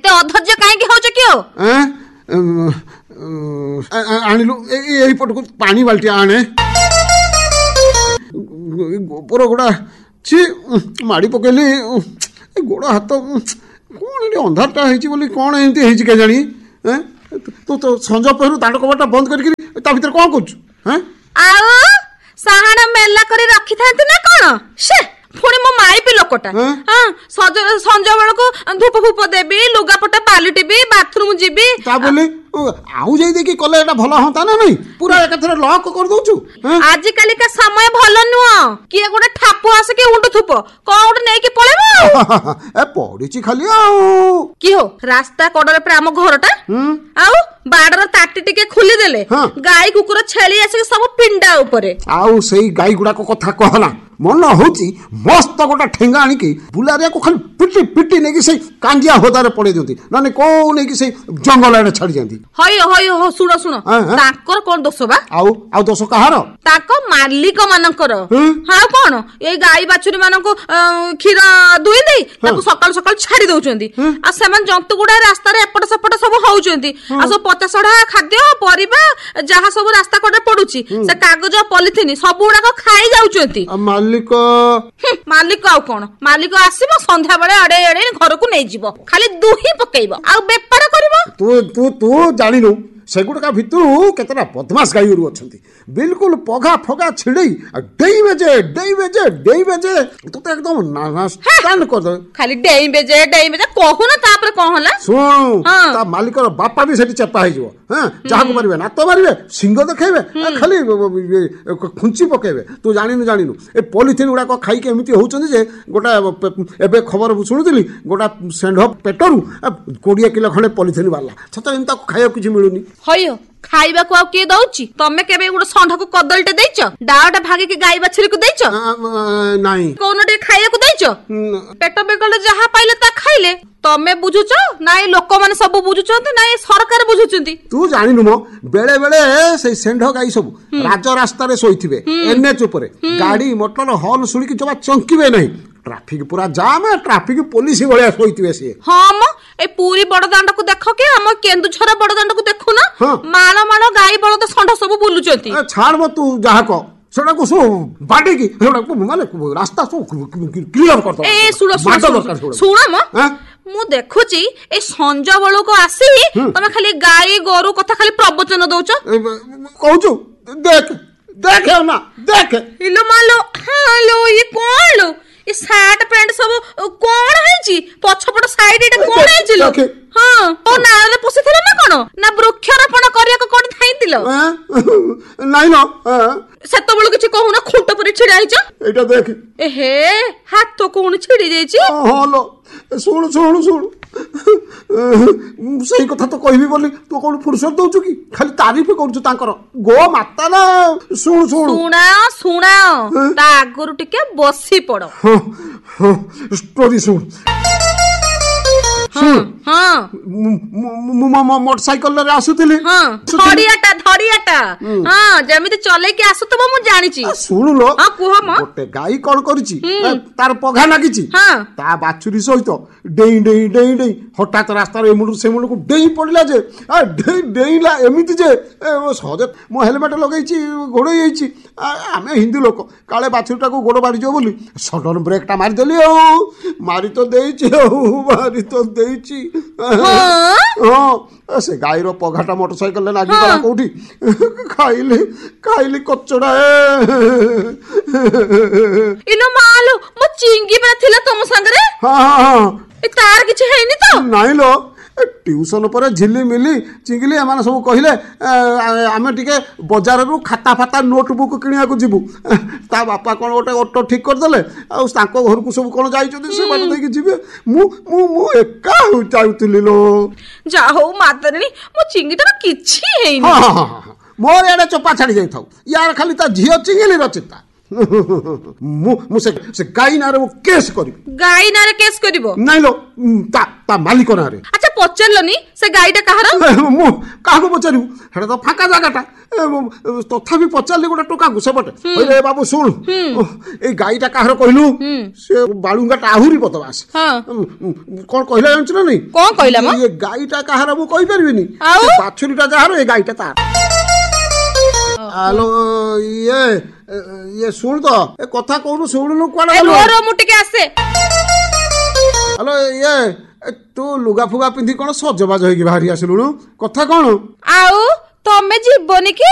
एते अधैर्य काहे होछ कियो आनिलु एही पटको पानी बाल्टी आने गोबर गोड़ा छि माड़ी पकेली गोड़ हाथ कौन ये अंधारटा होती बोली कौन एमती होती के जानी तू तो संज पहरु दांड कबाटा बंद करके ता भीतर कौन कुछ आउ साहाना मेला करी रखी थांती ना कौन से पुणी मो माइपी लोकटा हां संज बेल को धूप फूप देबी लुगापटा पालिटिबी बाथरूम जीबी ता बोली आउ जाई देखि कले एटा भला होता ना नहीं पूरा एकथरे लॉक कर दोछु आज काली का समय भलो नुओ किए गोटे ठापु आसे के उंडु थुप कोन गोटे नै कि पळेबो ए पड़ीची खाली आउ की हो रास्ता कोडरे पर हम घरटा आउ बाडर ताटी टिके खुली देले गाय कुकुर छेली आसे सब पिंडा ऊपरे आउ सेई गाय गुडा को कथा कहला मन होची मस्त गोटा ठेंगा आनी की बुलारिया को खाली पिटी पिटी ने की से कांजिया होदारे पड़े दियंती नाने को ने की से जंगल आड़े छाड़ी जांती हय हो सुनो ताकर कोन दोष बा आउ दोष कहार ताको मालिक मानकर हां कोन ए गाई बाछुरी मानको खीर दुई देई ताको सकाळ सकाळ छाड़ी दउचंती आ सेमन जंतु गुडा रास्ता रे एपट सेपट सब होउचंती आ सब पचासड़ा खाद्य परिबा जहा सब रास्ता कोडे पडुची से कागज पॉलिथिन सब गुडा को खाई जाउचंती मालिक आउ कोन मालिक आसीबो संध्या बेले अडे अडे घर को नै जीवो खाली दुही पकेइबो आ व्यापार करबो तू जानिनु सेगुडका भितरु केतना बदमाश गायरु अछंती बिल्कुल पगा फगा छिड़ई डेई बेजे तू तो एकदम नास्तान कर दे खाली डेई बेजे कहू ना तापर कोन हला सुन ता मालिकर बापा भी सेठी चपा हे जो हां जाहा को मारबे ना तो मारबे सिंग देखेबे खाली खुंची पकेबे तू जानिनु ए पॉलिथिन गुडा को खाई के एमिति होउचंदी जे गोटा एबे खबर सुनुदिली गोटा सेंढ पेटरु 20 किलो खणे पॉलिथिन वाला छत एंता को खाया किछ मिलुनी हयो खाइबा को के दउची तमे केबे गुड संढ को कदलटे देइछ डावटा भागे के गाय बाछरी को देइछ नाही कोनटे खाइया को देइछ पेट बेगल जहा पाइले ता खाइले तमे बुझुछ नाइ लोक माने सब बुझुछंती नाइ सरकार बुझुछंती तू जानिनु मो बेले बेले से सेंढ गाई सब राज रास्ता रे सोइथिबे एनएच ऊपर गाड़ी मोटर हॉर्न सुनी कि जबा चंकीबे नहीं ट्रैफिक पूरा जाम है ट्रैफिक पुलिस भलिया सोइथिबे से हां म ए पूरी बड़दांड को देखो के हम केंदुछरा बड़दांड को देखु ना माल गाई बळद संढ सब बुलुचंती छाड़ म तू जहा को सेडा को सो बाटे की सेडा को माने रास्ता सो क्लियर कर दो ए सुनो म मु देखुची ए संज बेल को आसी तमे खाली गाई गोरु कथा खाली प्रवचन दउछ कहूछु देख ना देख इलो मालो हालो ये कोन ए शर्ट पैंट सब कोन हैची पछपट साइड एटा कोन हैचिलो हां ओ नाले पसिथिले ना कोन ना वृक्षरोपण करिया को कोन थाइतिलो नाही ना सेतो बेल किछ कहू ना खुंट पर छिड़ा हैछ एटा देख ए हे हाथ तो कोन छिड़ी जाईची हां लो सुन सही कथा तो कहबी बोली तू कौन फुर्सत दउछु की खाली तारीफ करछु तांकर गो माता ना सुना ता आगरु टिके बसी पड़ो स्टोरी सुन मोटरसाइकल रे आसुतिली धड़ियाटा हां जेमिति चले के आसुतबो मु जानिची सुनु लो हां कुह म गोटे गाई कोन करिची तार पघा लागिची ता बाछुरी सहित डेई हठात रास्ता रे मुंडू से मुंडू को डेई पड़ला जे डेईला एमिति जे सहज मो हेलमेट लगैची गोड़ई जाईची आमे हिंदू लोक काले बाछुरीटा को गोड़ बाड़ी जो बोली सडन ब्रेकटा मारी देली मारी तो देईची हाँ से गाई रो पघाटा मोटरसाइकल ले लागी गला कोठी खाइली कचड़ा इनो मालो मो चिंगी में थिला तुम संग रे हां ए तार किछ हैनी तो नाही लो ट्यूशन पर झिली मिली चिंगली एमाने सब कहिले आमे टिके बाजार रु खाता फाता नोटबुक किनिया को जिबु ता बापा कोन ओटे ऑटो ठीक कर देले आ ताको घर को सब कोन जाई जदी से बाटे देकी जिबे मु एका हो जाउतली लो जा हो मातरनी मो चिंगी तो किछि हैनी हां मोर एडे चोपा छाडी जाई थाउ यार खाली ता झियो चिंगली रचिता मु से गाई नारे वो केस करिबो गाई नारे केस करिबो नाही लो ता मालिक नारे अच्छा ପଚାରିଲନି ସେ ଗାଈଟା କାହାର? ମୁଁ କାହାକୁ ପଚାରିବୁ, ସେଟା ତ ଫାଙ୍କା ଜାଗାଟା। ତଥାପି ପଚାରିଲି ଗୋଟେ ଟୋକାକୁ ସେପଟେ, କହିଲେ ବାବୁ ଶୁଣୁ, ଏଇ ଗାଈଟା କାହାର କହିଲୁ? ସେ ବାଳୁଙ୍ଗାଟା ଆହୁରି ବଦମାସ। କଣ କହିଲା ଜାଣିଛୁ ନା ନାଇଁ? କଣ କହିଲା? ଏ ଗାଈଟା କାହାର ମୁଁ କହିପାରିବିନି, ବାଛୁରୀଟା ଯାହାର ଏ ଗାଈଟା ତାର। ଆଲୋ ଇଏ ଶୁଣୁ ତ, ଏ କଥା କହୁନୁ ଶୁଣୁନୁ, କୁଆଡେ ମୁଁ ଟିକେ ଆସେ। ଆଲୋ ତୁ ଲୁଗା ଫୁଗା ପିନ୍ଧି କଣ ସଜବାଜ ହେଇକି ବାହାରି ଆସିଲୁଣୁ, କଥା କଣ? ଆଉ ତମେ ଯିବନି କି?